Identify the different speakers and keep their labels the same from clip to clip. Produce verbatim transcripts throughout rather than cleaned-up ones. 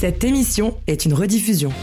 Speaker 1: Cette émission est une rediffusion.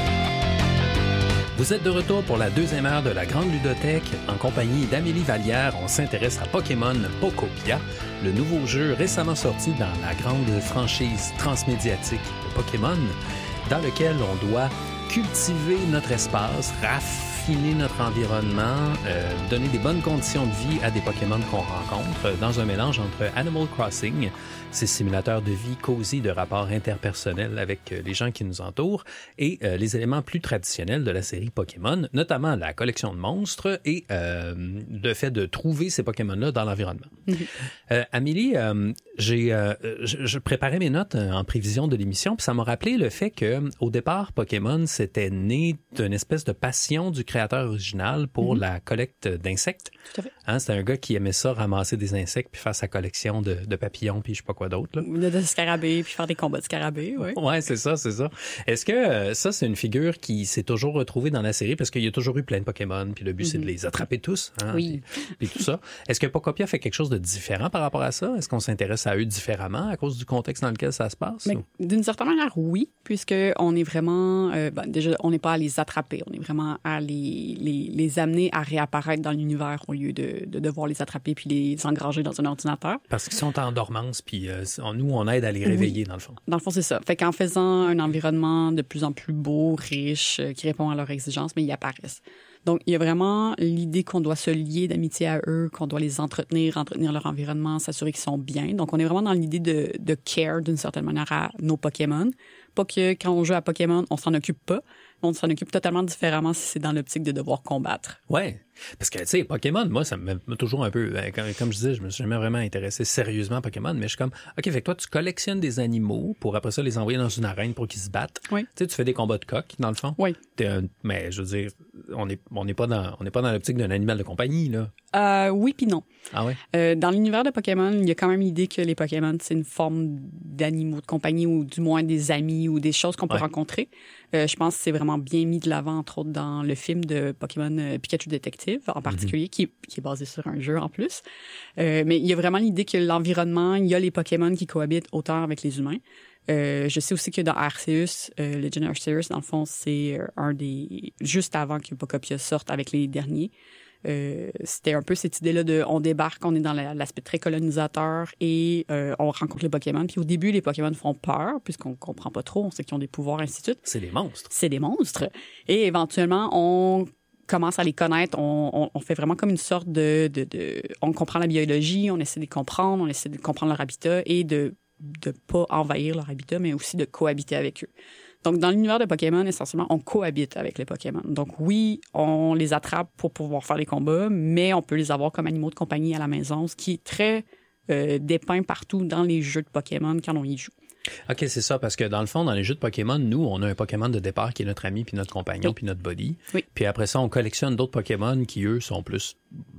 Speaker 2: Vous êtes de retour pour la deuxième heure de la Grande Ludothèque. En compagnie d'Amélie Vallière, on s'intéresse à Pokémon Pokopia, le nouveau jeu récemment sorti dans la grande franchise transmédiatique de Pokémon, dans lequel on doit cultiver notre espace, raffiner notre environnement, euh, donner des bonnes conditions de vie à des Pokémon qu'on rencontre dans un mélange entre Animal Crossing, ces simulateurs de vie cosy de rapports interpersonnels avec les gens qui nous entourent, et euh, les éléments plus traditionnels de la série Pokémon, notamment la collection de monstres et euh, le fait de trouver ces Pokémon-là dans l'environnement. Mm-hmm. Euh, Amélie, euh, j'ai, euh, je, je préparais mes notes en prévision de l'émission, puis ça m'a rappelé le fait que au départ, Pokémon, c'était né d'une espèce de passion du créateur original pour mm-hmm. la collecte d'insectes.
Speaker 3: Tout à fait.
Speaker 2: Hein, c'était un gars qui aimait ça, ramasser des insectes puis faire sa collection de, de papillons puis je sais pas quoi d'autre. Là.
Speaker 3: De scarabées puis faire des combats de scarabées, oui.
Speaker 2: Ouais, c'est ça, c'est ça. Est-ce que euh, ça, c'est une figure qui s'est toujours retrouvée dans la série parce qu'il y a toujours eu plein de Pokémon puis le but, mm-hmm. c'est de les attraper tous. Hein,
Speaker 3: oui.
Speaker 2: Puis tout ça. Est-ce que Pokopia fait quelque chose de différent par rapport à ça? Est-ce qu'on s'intéresse à eux différemment à cause du contexte dans lequel ça se passe?
Speaker 3: Mais, d'une certaine manière, oui, puisqu'on est vraiment... Euh, ben, déjà, on n'est pas à les attraper, on est vraiment à les, les, les amener à réapparaître dans l'univers au lieu de, de devoir les attraper puis les engranger dans un ordinateur. Parce
Speaker 2: qu'ils sont en dormance puis euh, nous, on aide à les réveiller, oui. dans le fond.
Speaker 3: Dans le fond, c'est ça. Fait qu'en faisant un environnement de plus en plus beau, riche, euh, qui répond à leurs exigences, mais ils apparaissent. Donc, il y a vraiment l'idée qu'on doit se lier d'amitié à eux, qu'on doit les entretenir, entretenir leur environnement, s'assurer qu'ils sont bien. Donc, on est vraiment dans l'idée de, de care, d'une certaine manière, à nos Pokémon. Pas que quand on joue à Pokémon, on s'en occupe pas. On s'en occupe totalement différemment si c'est dans l'optique de devoir combattre.
Speaker 2: Ouais. Parce que, tu sais, Pokémon, moi, ça me met toujours un peu... Comme, comme je disais, je me suis jamais vraiment intéressé sérieusement à Pokémon, mais je suis comme, OK, fait que toi, tu collectionnes des animaux pour après ça les envoyer dans une arène pour qu'ils se battent.
Speaker 3: Oui.
Speaker 2: Tu sais, tu fais des combats de coq, dans le fond.
Speaker 3: Oui.
Speaker 2: T'es un, mais, je veux dire, on n'est on n'est pas dans on n'est pas dans l'optique d'un animal de compagnie, là.
Speaker 3: Euh, oui puis non.
Speaker 2: Ah ouais?
Speaker 3: Euh, dans l'univers de Pokémon, il y a quand même l'idée que les Pokémon, c'est une forme d'animaux de compagnie ou du moins des amis ou des choses qu'on peut ouais. rencontrer. Euh, je pense que c'est vraiment bien mis de l'avant, entre autres, dans le film de Pokémon euh, Pikachu Detective, en particulier, mm-hmm. qui, qui est basé sur un jeu en plus. Euh, mais il y a vraiment l'idée que l'environnement, il y a les Pokémon qui cohabitent autant avec les humains. Euh, je sais aussi que dans Arceus, euh, Legend of Arceus, dans le fond, c'est un des... juste avant que Pokopia sorte avec les derniers. Euh, c'était un peu cette idée-là de on débarque, on est dans la, l'aspect très colonisateur et euh, on rencontre les Pokémon. Puis au début, les Pokémon font peur puisqu'on comprend pas trop, on sait qu'ils ont des pouvoirs, ainsi de suite.
Speaker 2: C'est des monstres.
Speaker 3: C'est des monstres. Et éventuellement, on commence à les connaître. On, on, on fait vraiment comme une sorte de, de, de... On comprend la biologie, on essaie de les comprendre, on essaie de comprendre leur habitat et de de pas envahir leur habitat, mais aussi de cohabiter avec eux. Donc, dans l'univers de Pokémon, essentiellement, on cohabite avec les Pokémon. Donc, oui, on les attrape pour pouvoir faire des combats, mais on peut les avoir comme animaux de compagnie à la maison, ce qui est très euh, dépeint partout dans les jeux de Pokémon quand on y joue.
Speaker 2: OK, c'est ça, parce que dans le fond, dans les jeux de Pokémon, nous, on a un Pokémon de départ qui est notre ami, puis notre compagnon,
Speaker 3: oui.
Speaker 2: puis notre buddy.
Speaker 3: Oui.
Speaker 2: Puis après ça, on collectionne d'autres Pokémon qui, eux, sont plus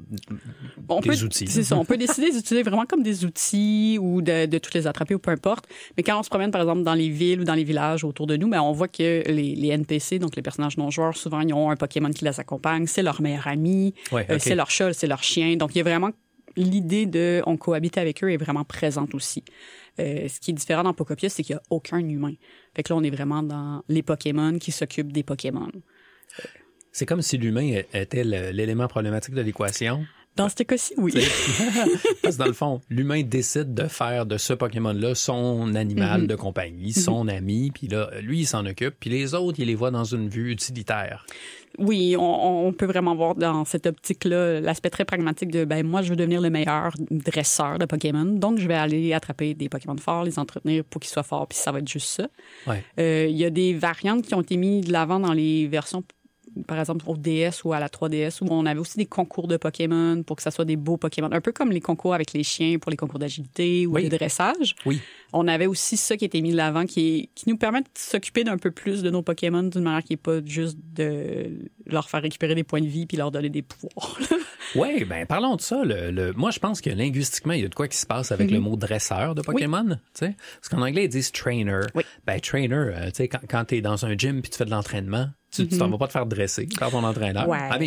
Speaker 3: on
Speaker 2: des
Speaker 3: peut,
Speaker 2: outils.
Speaker 3: C'est ça, on peut décider d'utiliser vraiment comme des outils ou de, de tous les attraper ou peu importe. Mais quand on se promène, par exemple, dans les villes ou dans les villages autour de nous, ben, on voit que les, les N P C, donc les personnages non-joueurs, souvent, ils ont un Pokémon qui les accompagne. C'est leur meilleur ami,
Speaker 2: ouais, okay.
Speaker 3: euh, c'est leur chat, c'est leur chien. Donc, il y a vraiment l'idée de on cohabite avec eux est vraiment présente aussi. Euh, ce qui est différent dans Pokopia, c'est qu'il n'y a aucun humain. Fait que là, on est vraiment dans les Pokémon qui s'occupent des Pokémon. Euh...
Speaker 2: C'est comme si l'humain était l'élément problématique de l'équation.
Speaker 3: Dans ce cas-ci, oui.
Speaker 2: Parce que dans le fond, l'humain décide de faire de ce Pokémon-là son animal mm-hmm. de compagnie, son mm-hmm. ami, puis là, lui, il s'en occupe, puis les autres, il les voit dans une vue utilitaire.
Speaker 3: Oui, on, on peut vraiment voir dans cette optique-là l'aspect très pragmatique de, ben moi, je veux devenir le meilleur dresseur de Pokémon, donc je vais aller attraper des Pokémon forts, les entretenir pour qu'ils soient forts, puis ça va être juste ça.
Speaker 2: Ouais.
Speaker 3: Euh, il y a des variantes qui ont été mises de l'avant dans les versions par exemple au D S ou à la trois D S, où on avait aussi des concours de Pokémon pour que ça soit des beaux Pokémon. Un peu comme les concours avec les chiens pour les concours d'agilité ou
Speaker 2: oui.
Speaker 3: de dressage.
Speaker 2: Oui.
Speaker 3: On avait aussi ça qui était mis de l'avant, qui, est, qui nous permet de s'occuper d'un peu plus de nos Pokémon d'une manière qui n'est pas juste de leur faire récupérer des points de vie puis leur donner des pouvoirs.
Speaker 2: Oui, ben parlons de ça. Le, le, moi, je pense que linguistiquement, il y a de quoi qui se passe avec mm-hmm. le mot dresseur de Pokémon. Oui. Tu sais, parce qu'en anglais, ils disent trainer.
Speaker 3: Oui.
Speaker 2: Ben trainer, euh, tu sais, quand, quand t'es dans un gym puis tu fais de l'entraînement, tu, mm-hmm. tu t'en vas pas te faire dresser par ton entraîneur.
Speaker 3: Ouais.
Speaker 2: I mean, tu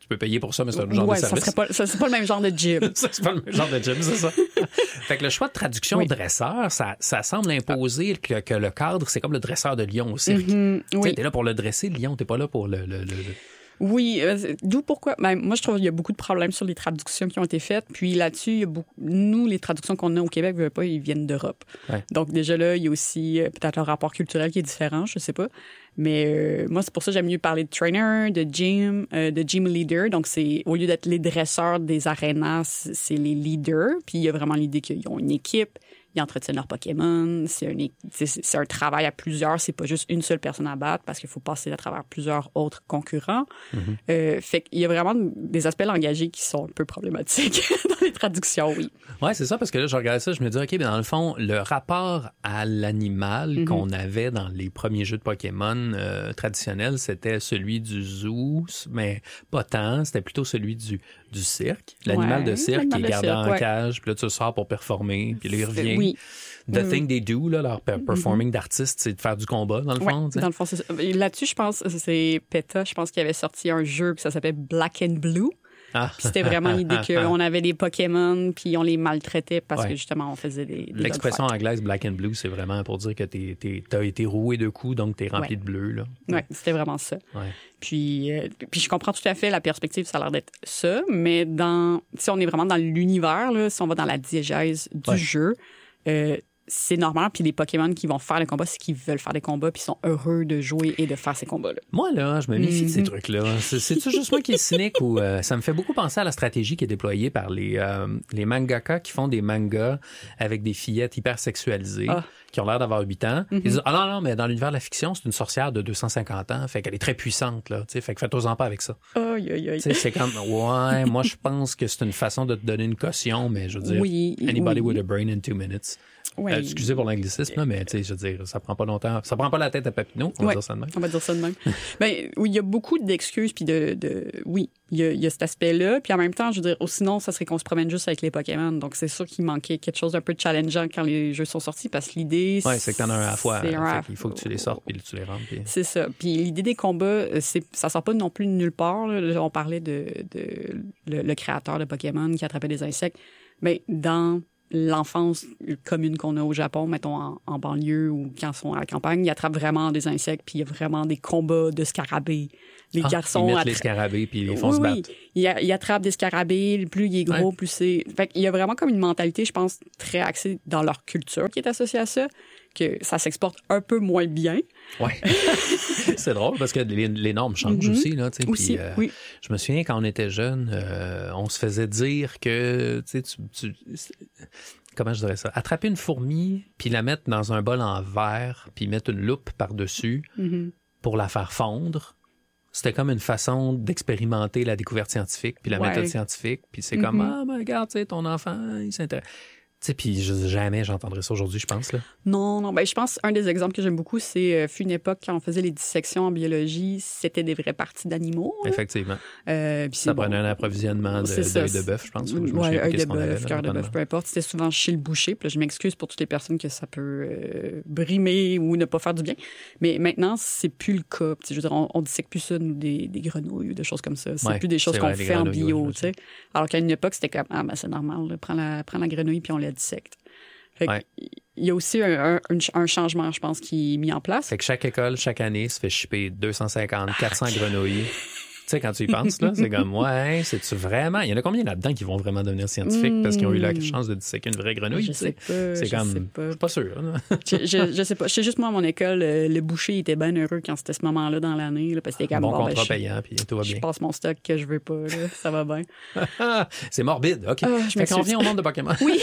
Speaker 2: peux payer pour ça, mais c'est un genre
Speaker 3: ouais,
Speaker 2: de service.
Speaker 3: Ça serait pas, ça, c'est pas le même genre de gym.
Speaker 2: ça, c'est pas le même genre de gym, c'est ça. Fait que le choix de traduction oui. dresseur, ça, ça semble imposer que, que le cadre, c'est comme le dresseur de lion au cirque. Mm-hmm, oui. T'es là pour le dresser, le lion, t'es pas là pour le... le, le...
Speaker 3: Oui, euh, d'où pourquoi. Ben, moi, je trouve qu'il y a beaucoup de problèmes sur les traductions qui ont été faites. Puis là-dessus, il y a beaucoup... nous, les traductions qu'on a au Québec, veut pas, ils viennent d'Europe. Ouais. Donc déjà là, il y a aussi euh, peut-être un rapport culturel qui est différent, je sais pas. Mais euh, moi, c'est pour ça que j'aime mieux parler de trainer, de gym, euh, de gym leader. Donc, c'est au lieu d'être les dresseurs des arénas, c'est les leaders. Puis il y a vraiment l'idée qu'ils ont une équipe. Ils entretiennent leurs Pokémon. C'est un, c'est, c'est un travail à plusieurs. C'est pas juste une seule personne à battre parce qu'il faut passer à travers plusieurs autres concurrents. Mm-hmm. Euh, fait qu'il y a vraiment des aspects langagiers qui sont un peu problématiques dans les traductions, oui.
Speaker 2: Ouais, c'est ça, parce que là, je regardais ça, je me dis, OK, bien, dans le fond, le rapport à l'animal mm-hmm. qu'on avait dans les premiers jeux de Pokémon euh, traditionnels, c'était celui du zoo, mais pas tant. C'était plutôt celui du, du cirque. L'animal ouais, de cirque qui est gardé cirque, en ouais. cage, puis là, tu sors pour performer, puis là, il revient. Oui. The mm. thing they do, là, leur performing mm-hmm. d'artiste, c'est de faire du combat, dans le
Speaker 3: ouais,
Speaker 2: fond.
Speaker 3: Dans le fond, c'est ça. Là-dessus, je pense, c'est PETA, je pense qu'il avait sorti un jeu qui ça s'appelait Black and Blue. Ah. Puis c'était vraiment l'idée qu'on avait des Pokémon, puis on les maltraitait parce ouais. que justement, on faisait des. des
Speaker 2: L'expression anglaise Black and Blue, c'est vraiment pour dire que t'es, t'es, t'as été roué de coups, donc t'es rempli ouais. de bleu, là.
Speaker 3: Oui, c'était vraiment ça.
Speaker 2: Ouais.
Speaker 3: Puis, euh, puis je comprends tout à fait la perspective, ça a l'air d'être ça, mais dans, si on est vraiment dans l'univers, là, si on va dans la diégèse du ouais. jeu, euh, c'est normal. Puis les Pokémon qui vont faire les combats, c'est qu'ils veulent faire des combats puis ils sont heureux de jouer et de faire ces combats-là.
Speaker 2: Moi, là, je me méfie mm-hmm. de ces trucs-là. C'est, c'est-tu juste moi qui est cynique ou euh, ça me fait beaucoup penser à la stratégie qui est déployée par les, euh, les mangaka qui font des mangas avec des fillettes hyper sexualisées ah. qui ont l'air d'avoir huit ans. Mm-hmm. Ils disent, ah non, non, mais dans l'univers de la fiction, c'est une sorcière de deux cent cinquante ans. Fait qu'elle est très puissante, là. T'sais, fait que faites-en pas avec ça.
Speaker 3: Aïe, aïe, aïe.
Speaker 2: C'est comme, ouais, moi, je pense que c'est une façon de te donner une caution, mais je veux dire,
Speaker 3: oui,
Speaker 2: anybody
Speaker 3: oui.
Speaker 2: with a brain in two minutes.
Speaker 3: Oui.
Speaker 2: Euh, excusez pour l'anglicisme, là, mais tu sais, je veux dire, ça prend pas longtemps. Ça prend pas la tête à Papineau, on va
Speaker 3: ouais,
Speaker 2: dire ça de même.
Speaker 3: On va dire ça de même. Ben, oui, il y a beaucoup d'excuses, puis de, de, oui, il y a, il y a cet aspect-là. Puis en même temps, je veux dire, oh, sinon, ça serait qu'on se promène juste avec les Pokémon. Donc, c'est sûr qu'il manquait quelque chose d'un peu challengeant quand les jeux sont sortis, parce que l'idée,
Speaker 2: ouais, c'est que t'en as un à la fois.
Speaker 3: C'est
Speaker 2: hein, il faut que tu les sortes, puis tu les rentres. Puis...
Speaker 3: C'est ça. Puis l'idée des combats, c'est, ça sort pas non plus de nulle part. Là. On parlait de, de le, le créateur de Pokémon qui attrapait des insectes. Mais dans l'enfance commune qu'on a au Japon, mettons en, en banlieue ou quand ils sont à la campagne, ils attrapent vraiment des insectes, puis il y a vraiment des combats de scarabées. Les
Speaker 2: ah,
Speaker 3: garçons
Speaker 2: ils mettent
Speaker 3: attra... les
Speaker 2: scarabées puis ils font
Speaker 3: oui,
Speaker 2: se battre.
Speaker 3: Oui, ils, ils attrapent des scarabées, plus il est gros, ouais. plus c'est... Fait qu'il y a vraiment comme une mentalité, je pense, très axée dans leur culture qui est associée à ça, que ça s'exporte un peu moins bien.
Speaker 2: Ouais. C'est drôle parce que les, les normes changent mm-hmm. aussi, là, tu sais.
Speaker 3: Aussi,
Speaker 2: puis, euh,
Speaker 3: oui.
Speaker 2: Je me souviens quand on était jeunes, euh, on se faisait dire que, tu sais, tu... tu comment je dirais ça? Attraper une fourmi, puis la mettre dans un bol en verre, puis mettre une loupe par-dessus mm-hmm. pour la faire fondre. C'était comme une façon d'expérimenter la découverte scientifique, puis la ouais. méthode scientifique. Puis c'est mm-hmm. comme, ah, ben regarde, tu sais, ton enfant, il s'intéresse. Tu sais, puis jamais j'entendrais ça aujourd'hui, je pense, là.
Speaker 3: Non, non. Ben, je pense un des exemples que j'aime beaucoup, c'est euh, fut une époque quand on faisait les dissections en biologie, c'était des vraies parties d'animaux. Là.
Speaker 2: Effectivement.
Speaker 3: Euh, puis
Speaker 2: ça
Speaker 3: bon,
Speaker 2: prenait un approvisionnement de, d'œil de bœuf, je pense.
Speaker 3: Oui, œil de bœuf, cœur de bœuf, peu importe. C'était souvent chez le boucher. Puis là, je m'excuse pour toutes les personnes que ça peut euh, brimer ou ne pas faire du bien. Mais maintenant, c'est plus le cas. Je veux dire, on, on dissèque plus ça, nous, des, des grenouilles ou des choses comme ça. C'est
Speaker 2: ouais,
Speaker 3: plus des choses
Speaker 2: c'est
Speaker 3: qu'on
Speaker 2: vrai,
Speaker 3: fait en bio,
Speaker 2: ouais,
Speaker 3: tu sais. Alors qu'à une époque, c'était comme, ah, ben c'est normal, là, prends la, prends la grenouille puis on la dissecte. Fait ouais. Il y a aussi un, un, un changement, je pense, qui est mis en place.
Speaker 2: Fait que chaque école, chaque année, se fait shipper deux cent cinquante, quatre cents grenouilles. Tu sais, quand tu y penses, là, c'est comme, ouais, c'est-tu vraiment... Il y en a combien là-dedans qui vont vraiment devenir scientifiques mmh. parce qu'ils ont eu la chance de disséquer une vraie grenouille?
Speaker 3: Je sais pas.
Speaker 2: C'est
Speaker 3: je
Speaker 2: comme...
Speaker 3: sais pas.
Speaker 2: Je suis pas sûr.
Speaker 3: je, je, je sais pas. Je sais juste, moi, à mon école, le boucher était bien heureux quand c'était ce moment-là dans l'année. Là, parce que c'était comme,
Speaker 2: bon, bon contrat
Speaker 3: ben,
Speaker 2: payant, puis tout va bien.
Speaker 3: Je passe mon stock que je veux pas. Là, ça va bien.
Speaker 2: C'est morbide. OK.
Speaker 3: Ah,
Speaker 2: fait qu'on revient au monde de Pokémon.
Speaker 3: Oui.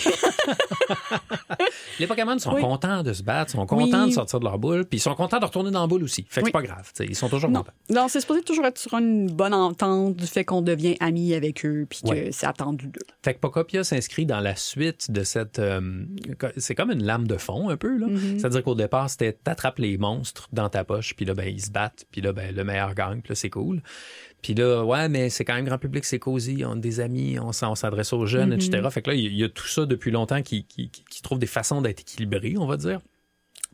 Speaker 2: Les Pokémon sont
Speaker 3: oui.
Speaker 2: contents de se battre, sont contents
Speaker 3: oui.
Speaker 2: de sortir de leur boule, puis ils sont contents de retourner dans la boule aussi. Fait que
Speaker 3: oui.
Speaker 2: c'est pas grave. T'sais, ils sont toujours
Speaker 3: non.
Speaker 2: contents.
Speaker 3: Non, c'est supposé toujours être sur une bonne entente du fait qu'on devient amis avec eux, puis que
Speaker 2: ouais.
Speaker 3: c'est attendu d'eux.
Speaker 2: Fait que Pocopia s'inscrit dans la suite de cette... Euh, c'est comme une lame de fond, un peu, là. Mm-hmm. C'est-à-dire qu'au départ, c'était t'attrapes les monstres dans ta poche, puis là, ben, ils se battent, puis là, ben, le meilleur gagne, puis là, c'est cool. Puis là, ouais, mais c'est quand même grand public, c'est cosy, on a des amis, on, on s'adresse aux jeunes, mm-hmm. et cetera. Fait que là, il y, y a tout ça depuis longtemps qui, qui, qui trouve des façons d'être équilibrées, on va dire.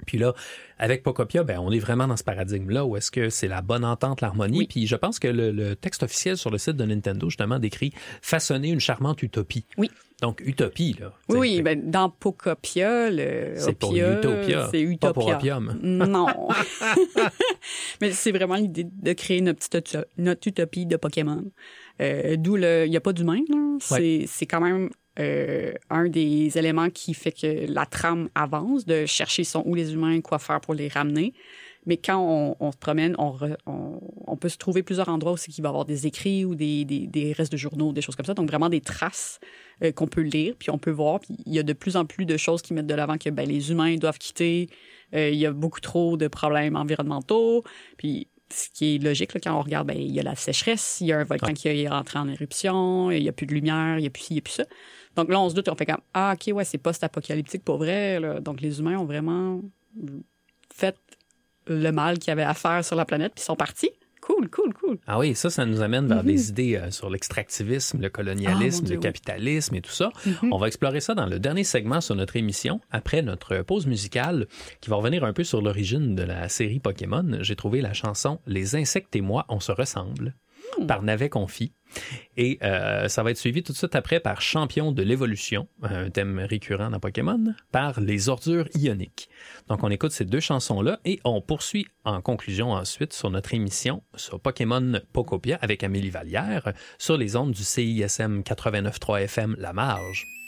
Speaker 2: Puis là, avec Pokopia, ben, on est vraiment dans ce paradigme-là où est-ce que c'est la bonne entente, l'harmonie. Oui. Puis je pense que le, le texte officiel sur le site de Nintendo, justement, décrit « façonner une charmante utopie ».
Speaker 3: Oui.
Speaker 2: Donc, utopie, là.
Speaker 3: Oui, oui, ben, dans Pokopia, le
Speaker 2: c'est pour Utopia,
Speaker 3: c'est Utopia.
Speaker 2: Pas pour Opium.
Speaker 3: Non. Mais c'est vraiment l'idée de créer notre petite notre utopie de Pokémon. Euh, d'où le... Il n'y a pas d'humain, là. C'est, ouais. c'est quand même... Euh, un des éléments qui fait que la trame avance, de chercher sont où les humains, quoi faire pour les ramener. Mais quand on, on se promène, on, re, on, on peut se trouver plusieurs endroits où c'est qu'il va y avoir des écrits ou des, des, des restes de journaux, des choses comme ça. Donc, vraiment des traces euh, qu'on peut lire, puis on peut voir. Puis il y a de plus en plus de choses qui mettent de l'avant que ben, les humains doivent quitter. Euh, il y a beaucoup trop de problèmes environnementaux. Puis ce qui est logique, là, quand on regarde, ben, il y a la sécheresse, il y a un volcan ouais. qui est rentré en éruption, il n'y a plus de lumière, il n'y a plus ci, il n'y a plus ça. Donc là, on se doute, on fait comme « Ah, OK, ouais, c'est post-apocalyptique pour vrai. » là. Donc les humains ont vraiment fait le mal qu'il y avait à faire sur la planète, puis ils sont partis. Cool, cool, cool.
Speaker 2: Ah oui, ça, ça nous amène vers mm-hmm. des idées euh, sur l'extractivisme, le colonialisme, ah, le capitalisme et tout ça. Mm-hmm. On va explorer ça dans le dernier segment sur notre émission, après notre pause musicale, qui va revenir un peu sur l'origine de la série Pokémon. J'ai trouvé la chanson « Les insectes et moi, on se ressemble » mm. par Navet Confi. Et euh, ça va être suivi tout de suite après par Champion de l'évolution, un thème récurrent dans Pokémon, par Les ordures ioniques. Donc on écoute ces deux chansons-là et on poursuit en conclusion ensuite sur notre émission sur Pokémon Pokopia avec Amélie Vallière sur les ondes du C I S M quatre-vingt-neuf point trois F M La Marge.